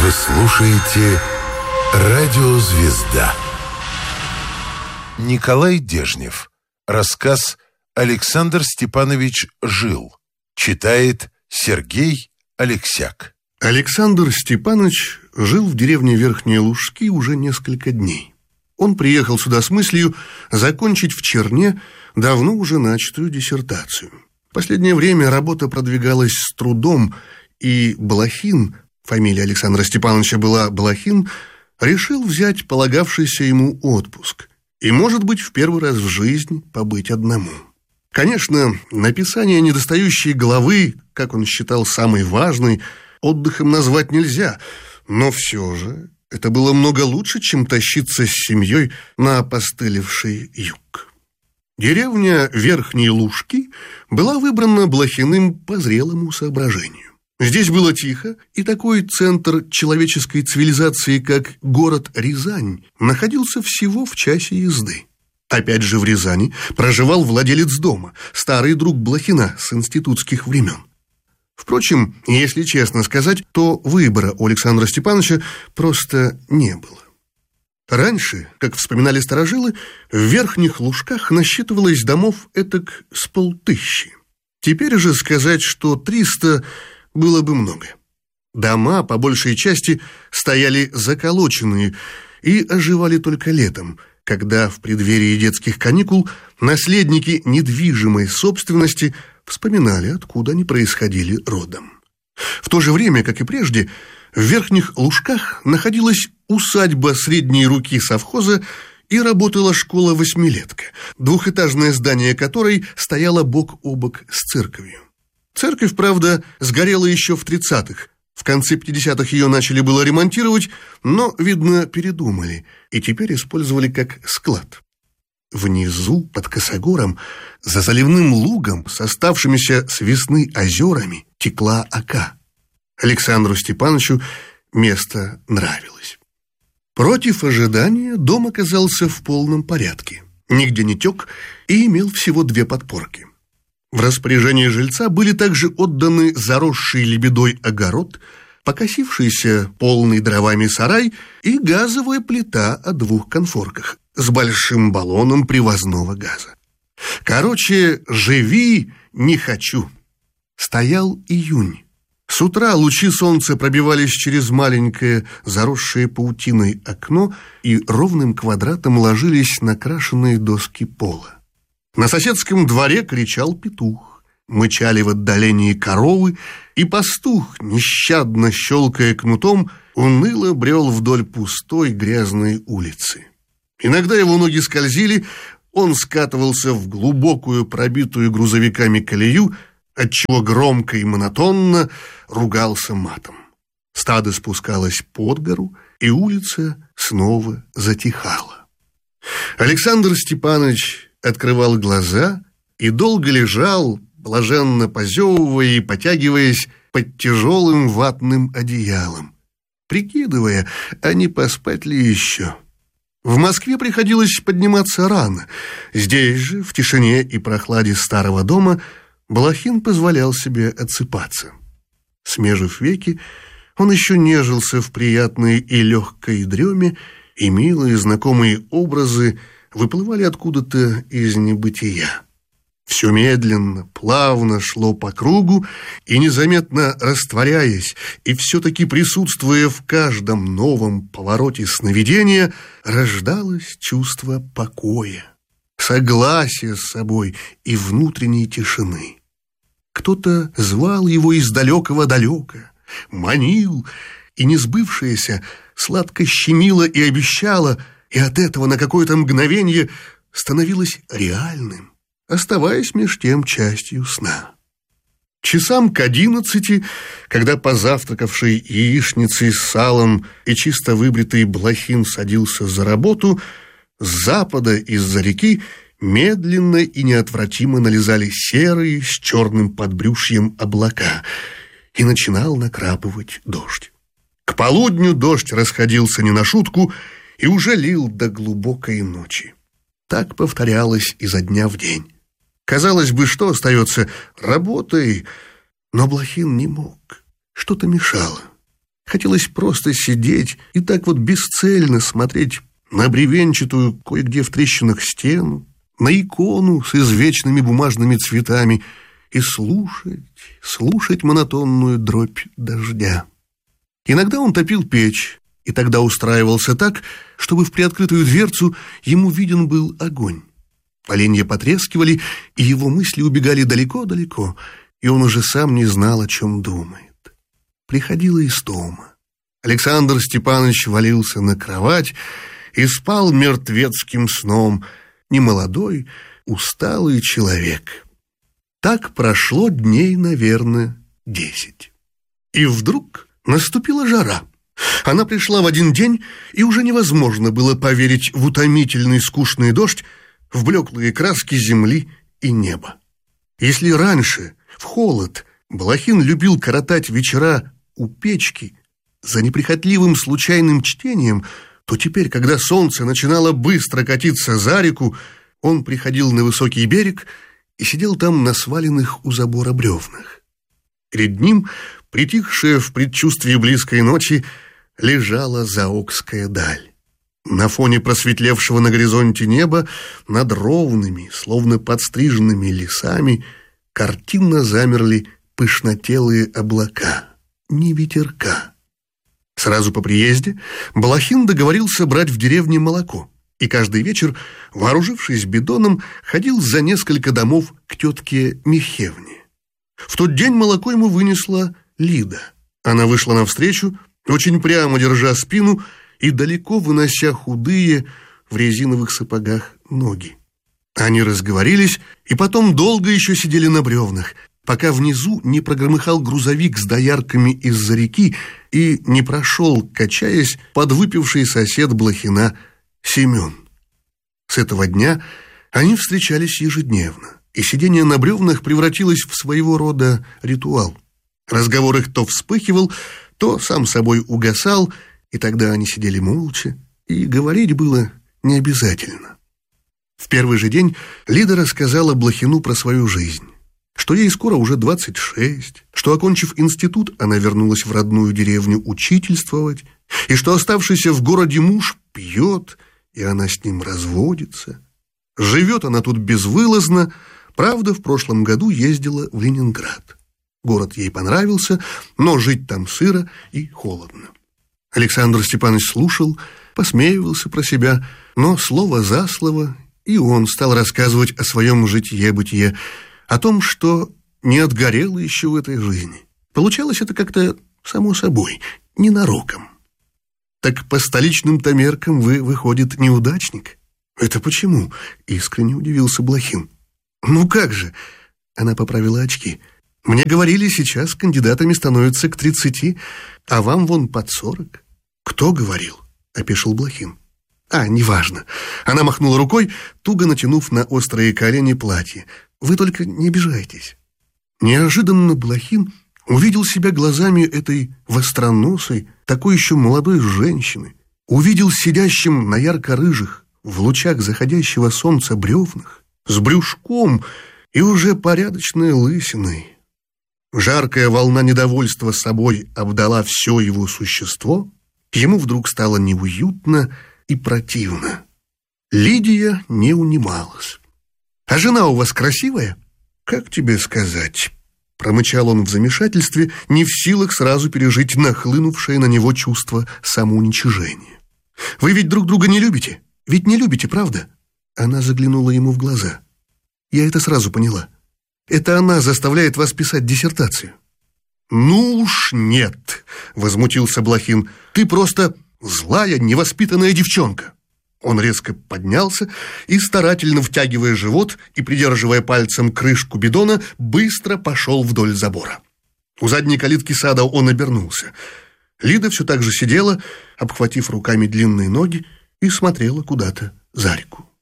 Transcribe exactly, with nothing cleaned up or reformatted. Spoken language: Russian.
Вы слушаете «Радио Звезда». Николай Дежнев. Рассказ «Александр Степанович жил». Читает Сергей Алексяк. Александр Степанович жил в деревне Верхние Лужки уже несколько дней. Он приехал сюда с мыслью закончить в Черне давно уже начатую диссертацию. В последнее время работа продвигалась с трудом, и Блохин, фамилия Александра Степановича была Блохин, решил взять полагавшийся ему отпуск и, может быть, в первый раз в жизни побыть одному. Конечно, написание недостающей главы, как он считал самой важной, отдыхом назвать нельзя, но все же это было много лучше, чем тащиться с семьей на опостылевший юг. Деревня Верхние Лужки была выбрана Блохиным по зрелому соображению. Здесь было тихо, и такой центр человеческой цивилизации, как город Рязань, находился всего в часе езды. Опять же в Рязани проживал владелец дома, старый друг Блохина с институтских времен. Впрочем, если честно сказать, то выбора у Александра Степановича просто не было. Раньше, как вспоминали старожилы, в Верхних Лужках насчитывалось домов этак с полтыщи. Теперь же сказать, что триста было бы много. Дома, по большей части, стояли заколоченные и оживали только летом, когда в преддверии детских каникул наследники недвижимой собственности вспоминали, откуда они происходили родом. В то же время, как и прежде, в Верхних Лужках находилась усадьба средней руки совхоза и работала школа-восьмилетка, двухэтажное здание которой стояло бок о бок с церковью. Церковь, правда, сгорела еще в тридцатых. В конце пятидесятых ее начали было ремонтировать, но, видно, передумали и теперь использовали как склад. Внизу, под косогором, за заливным лугом с оставшимися с весны озерами текла Ока. Александру Степановичу место нравилось. Против ожидания дом оказался в полном порядке. Нигде не тек и имел всего две подпорки. В распоряжение жильца были также отданы заросший лебедой огород, покосившийся полный дровами сарай и газовая плита о двух конфорках с большим баллоном привозного газа. Короче, живи не хочу. Стоял июнь. С утра лучи солнца пробивались через маленькое, заросшее паутиной окно и ровным квадратом ложились на крашеные доски пола. На соседском дворе кричал петух, мычали в отдалении коровы, и пастух, нещадно щелкая кнутом, уныло брел вдоль пустой грязной улицы. Иногда его ноги скользили, он скатывался в глубокую, пробитую грузовиками колею, отчего громко и монотонно ругался матом. Стадо спускалось под гору, и улица снова затихала. Александр Степанович открывал глаза и долго лежал, блаженно позевывая и потягиваясь под тяжелым ватным одеялом, прикидывая, а не поспать ли еще. В Москве приходилось подниматься рано. Здесь же, в тишине и прохладе старого дома, Блохин позволял себе отсыпаться. Смежив веки, он еще нежился в приятной и легкой дреме, и милые знакомые образы выплывали откуда-то из небытия. Все медленно, плавно шло по кругу, и, незаметно растворяясь, и все-таки присутствуя в каждом новом повороте сновидения, рождалось чувство покоя, согласия с собой и внутренней тишины. Кто-то звал его из далекого-далека, манил, и несбывшееся сладко щемило и обещало, и от этого на какое-то мгновение становилось реальным, оставаясь меж тем частью сна. Часам к одиннадцати, когда позавтракавший яичницей с салом и чисто выбритый Блохин садился за работу, с запада из-за реки медленно и неотвратимо налезали серые с черным подбрюшьем облака, и начинал накрапывать дождь. К полудню дождь расходился не на шутку и уже лил до глубокой ночи. Так повторялось изо дня в день. Казалось бы, что остается? Работай. Но Блохин не мог. Что-то мешало. Хотелось просто сидеть и так вот бесцельно смотреть на бревенчатую, кое-где в трещинах стену, на икону с извечными бумажными цветами и слушать, слушать монотонную дробь дождя. Иногда он топил печь, и тогда устраивался так, чтобы в приоткрытую дверцу ему виден был огонь. Поленья потрескивали, и его мысли убегали далеко-далеко, и он уже сам не знал, о чем думает. Приходила истома. Александр Степанович валился на кровать и спал мертвецким сном, немолодой, усталый человек. Так прошло дней, наверное, десять. И вдруг наступила жара. Она пришла в один день, и уже невозможно было поверить в утомительный скучный дождь, в блеклые краски земли и неба. Если раньше, в холод, Блохин любил коротать вечера у печки за неприхотливым случайным чтением, то теперь, когда солнце начинало быстро катиться за реку, он приходил на высокий берег и сидел там на сваленных у забора бревнах. Перед ним, притихшая в предчувствии близкой ночи, лежала заокская даль. На фоне просветлевшего на горизонте неба над ровными, словно подстриженными лесами, картинно замерли пышнотелые облака. Ни ветерка. Сразу по приезде Блохин договорился брать в деревне молоко, и каждый вечер, вооружившись бидоном, ходил за несколько домов к тетке Михевне. В тот день молоко ему вынесла Лида. Она вышла навстречу, очень прямо держа спину и далеко вынося худые в резиновых сапогах ноги. Они разговорились и потом долго еще сидели на бревнах, пока внизу не прогромыхал грузовик с доярками из-за реки и не прошел, качаясь, подвыпивший сосед Блохина Семен. С этого дня они встречались ежедневно, и сидение на бревнах превратилось в своего рода ритуал. Разговор их то вспыхивал, то сам собой угасал, и тогда они сидели молча, и говорить было не обязательно. В первый же день Лида рассказала Блохину про свою жизнь, что ей скоро уже двадцать шесть, что, окончив институт, она вернулась в родную деревню учительствовать, и что оставшийся в городе муж пьет, и она с ним разводится. Живет она тут безвылазно, правда, в прошлом году ездила в Ленинград. Город ей понравился, но жить там сыро и холодно. Александр Степанович слушал, посмеивался про себя, но слово за слово и он стал рассказывать о своем житье-бытие, о том, что не отгорело еще в этой жизни. Получалось это как-то само собой, ненароком. «Так по столичным-то меркам вы, выходит, неудачник?» «Это почему?» — искренне удивился Блохин. «Ну как же?» — она поправила очки. «Мне говорили, сейчас кандидатами становятся к тридцати, а вам вон под сорок». «Кто говорил?» — опешил Блохин. «А, неважно». Она махнула рукой, туго натянув на острые колени платье. «Вы только не обижайтесь». Неожиданно Блохин увидел себя глазами этой востроносой, такой еще молодой женщины. Увидел сидящим на ярко-рыжих, в лучах заходящего солнца бревнах, с брюшком и уже порядочной лысиной. Жаркая волна недовольства собой обдала все его существо. Ему вдруг стало неуютно и противно. Лидия не унималась. «А жена у вас красивая?» «Как тебе сказать?» Промычал он в замешательстве, не в силах сразу пережить нахлынувшее на него чувство самоуничижения. «Вы ведь друг друга не любите? Ведь не любите, правда?» Она заглянула ему в глаза. «Я это сразу поняла. Это она заставляет вас писать диссертацию». «Ну уж нет», — возмутился Блохин. «Ты просто злая, невоспитанная девчонка». Он резко поднялся и, старательно втягивая живот и придерживая пальцем крышку бидона, быстро пошел вдоль забора. У задней калитки сада он обернулся. Лида все так же сидела, обхватив руками длинные ноги, и смотрела куда-то за реку.